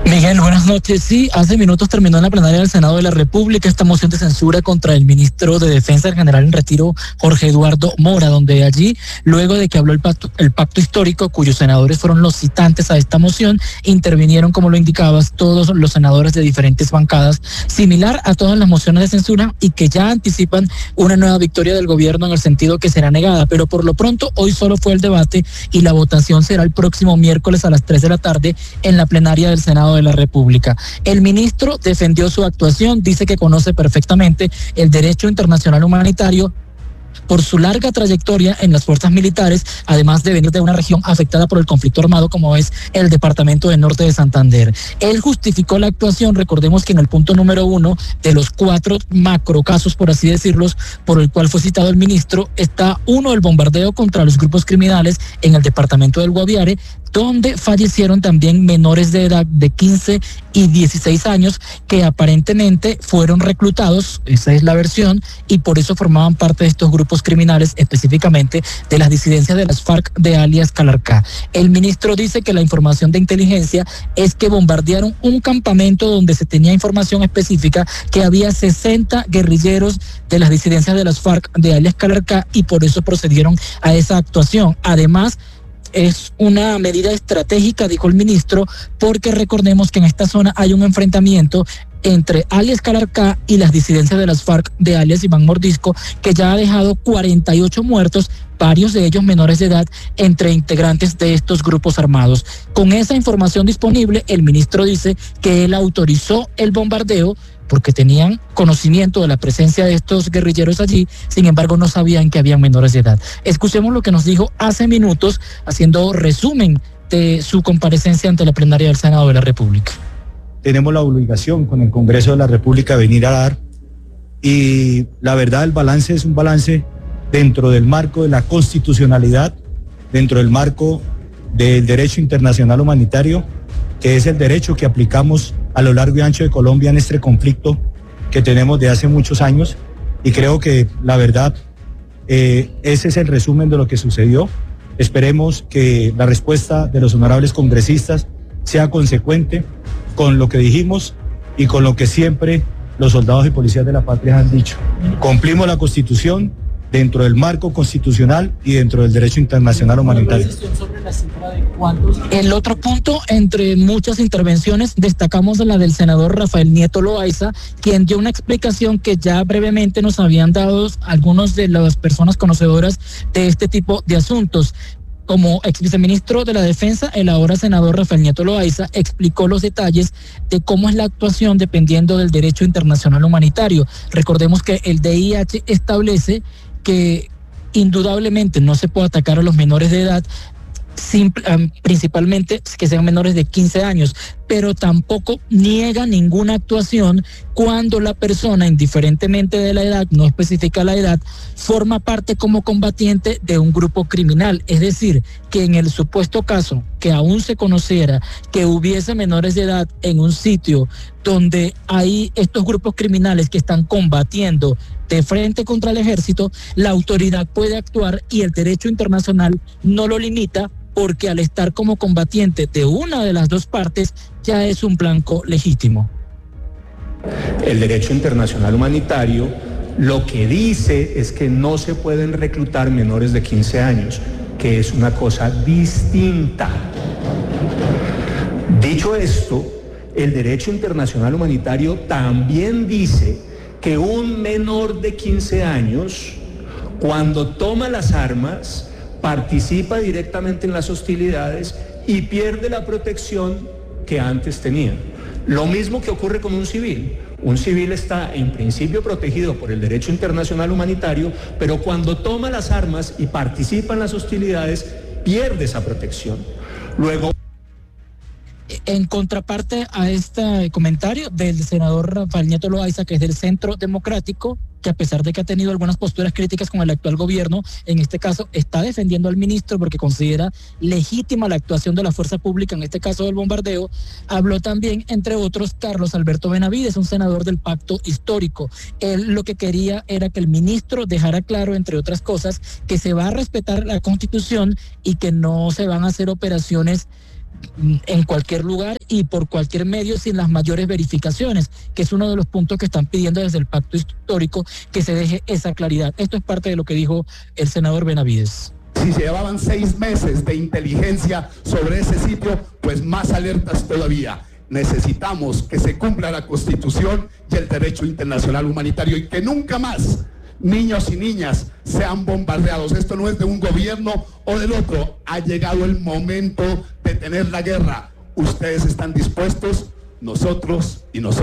Miguel, buenas noches. Sí, hace minutos terminó en la plenaria del Senado de la República esta moción de censura contra el ministro de Defensa, el general en retiro, Jorge Eduardo Mora, donde allí, luego de que habló el pacto histórico, cuyos senadores fueron los citantes a esta moción, intervinieron, como lo indicabas, todos los senadores de diferentes bancadas, similar a todas las mociones de censura y que ya anticipan una nueva victoria del gobierno en el sentido que será negada. Pero por lo pronto, hoy solo fue el debate y la votación será el próximo miércoles a las 3 de la tarde en la plenaria del Senado de la República. El ministro defendió su actuación, dice que conoce perfectamente el derecho internacional humanitario por su larga trayectoria en las fuerzas militares, además de venir de una región afectada por el conflicto armado como es el departamento del norte de Santander. Él justificó la actuación, recordemos que en el punto número 1 de los 4 macrocasos, por así decirlos, por el cual fue citado el ministro, está uno, el bombardeo contra los grupos criminales en el departamento del Guaviare, donde fallecieron también menores de edad de 15 y 16 años que aparentemente fueron reclutados, esa es la versión, y por eso formaban parte de estos grupos criminales, específicamente de las disidencias de las FARC de alias Calarcá. El ministro dice que la información de inteligencia es que bombardearon un campamento donde se tenía información específica que había 60 guerrilleros de las disidencias de las FARC de alias Calarcá y por eso procedieron a esa actuación. Además, es una medida estratégica, dijo el ministro, porque recordemos que en esta zona hay un enfrentamiento entre alias Calarcá y las disidencias de las FARC de alias Iván Mordisco, que ya ha dejado 48 muertos, varios de ellos menores de edad, entre integrantes de estos grupos armados. Con esa información disponible, el ministro dice que él autorizó el bombardeo porque tenían conocimiento de la presencia de estos guerrilleros allí, sin embargo no sabían que habían menores de edad. Escuchemos lo que nos dijo hace minutos, haciendo resumen de su comparecencia ante la plenaria del Senado de la República. Tenemos la obligación con el Congreso de la República de venir a dar, y la verdad el balance es un balance dentro del marco de la constitucionalidad, dentro del marco del derecho internacional humanitario, que es el derecho que aplicamos a lo largo y ancho de Colombia en este conflicto que tenemos de hace muchos años, y creo que la verdad ese es el resumen de lo que sucedió. Esperemos que la respuesta de los honorables congresistas sea consecuente con lo que dijimos y con lo que siempre los soldados y policías de la patria han dicho. Cumplimos la Constitución dentro del marco constitucional y dentro del derecho internacional humanitario. El otro punto, entre muchas intervenciones, destacamos la del senador Rafael Nieto Loaiza, quien dio una explicación que ya brevemente nos habían dado algunos de las personas conocedoras de este tipo de asuntos. Como ex viceministro de la Defensa, el ahora senador Rafael Nieto Loaiza explicó los detalles de cómo es la actuación dependiendo del derecho internacional humanitario. Recordemos que el DIH establece que indudablemente no se puede atacar a los menores de edad, principalmente que sean menores de 15 años, pero tampoco niega ninguna actuación cuando la persona, indiferentemente de la edad, no especifica la edad, forma parte como combatiente de un grupo criminal. Es decir, que en el supuesto caso que aún se conociera que hubiese menores de edad en un sitio donde hay estos grupos criminales que están combatiendo de frente contra el ejército, la autoridad puede actuar y el derecho internacional no lo limita, porque al estar como combatiente de una de las dos partes ya es un blanco legítimo. El derecho internacional humanitario lo que dice es que no se pueden reclutar menores de 15 años, que es una cosa distinta. Dicho esto, el derecho internacional humanitario también dice que un menor de 15 años, cuando toma las armas, participa directamente en las hostilidades y pierde la protección que antes tenía. Lo mismo que ocurre con un civil. Un civil está en principio protegido por el derecho internacional humanitario, pero cuando toma las armas y participa en las hostilidades, pierde esa protección. Luego, en contraparte a este comentario del senador Rafael Nieto Loaiza, que es del Centro Democrático, que a pesar de que ha tenido algunas posturas críticas con el actual gobierno, en este caso está defendiendo al ministro porque considera legítima la actuación de la fuerza pública, en este caso del bombardeo, habló también, entre otros, Carlos Alberto Benavides, un senador del Pacto Histórico. Él lo que quería era que el ministro dejara claro, entre otras cosas, que se va a respetar la Constitución y que no se van a hacer operaciones en cualquier lugar y por cualquier medio sin las mayores verificaciones, que es uno de los puntos que están pidiendo desde el pacto histórico, que se deje esa claridad. Esto es parte de lo que dijo el senador Benavides. Si se llevaban 6 meses de inteligencia sobre ese sitio, pues más alertas todavía. Necesitamos que se cumpla la Constitución y el derecho internacional humanitario y que nunca más niños y niñas sean bombardeados. Esto no es de un gobierno o del otro. Ha llegado el momento de tener la guerra. Ustedes están dispuestos, nosotros y nosotros.